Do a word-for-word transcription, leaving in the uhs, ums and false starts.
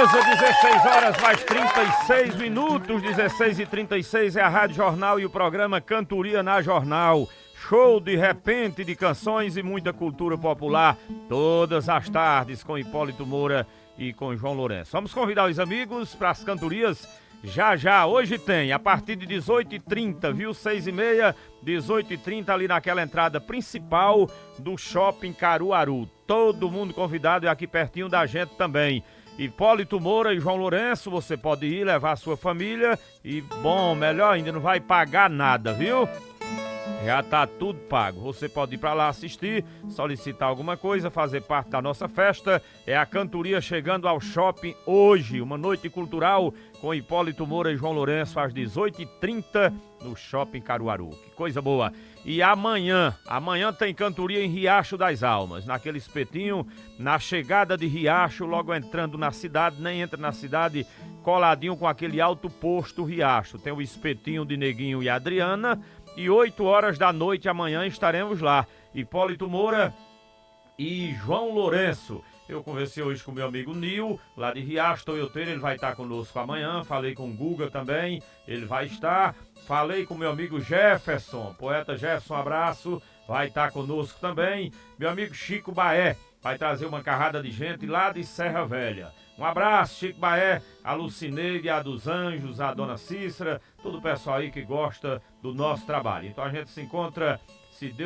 beleza, dezesseis horas mais trinta e seis minutos, dezesseis e trinta e seis é a Rádio Jornal e o programa Cantoria na Jornal. Show de repente de canções e muita cultura popular, todas as tardes com Hipólito Moura e com João Lourenço. Vamos convidar os amigos para as cantorias já já. Hoje tem, a partir de dezoito e trinta, viu? seis e meia, dezoito e trinta ali naquela entrada principal do Shopping Caruaru. Todo mundo convidado e aqui pertinho da gente também. Hipólito Moura e João Lourenço, você pode ir levar a sua família e, bom, melhor ainda, não vai pagar nada, viu? Já tá tudo pago. Você pode ir para lá assistir, solicitar alguma coisa, fazer parte da nossa festa. É a cantoria chegando ao shopping hoje, uma noite cultural com Hipólito Moura e João Lourenço às dezoito e trinta no Shopping Caruaru. Que coisa boa. E amanhã, amanhã tem cantoria em Riacho das Almas, naquele espetinho, na chegada de Riacho, logo entrando na cidade, nem entra na cidade, coladinho com aquele alto posto Riacho. Tem o espetinho de Neguinho e Adriana. E oito horas da noite amanhã estaremos lá. Hipólito Moura e João Lourenço. Eu conversei hoje com meu amigo Nil, lá de Riacho, Toyoteiro, ele vai estar conosco amanhã. Falei com o Guga também, ele vai estar. Falei com meu amigo Jefferson, poeta Jefferson, um abraço, vai estar conosco também. Meu amigo Chico Baé vai trazer uma carrada de gente lá de Serra Velha. Um abraço, Chico Baé, a Lucineide, a dos Anjos, a Dona Cícera, todo o pessoal aí que gosta do nosso trabalho. Então a gente se encontra, se Deus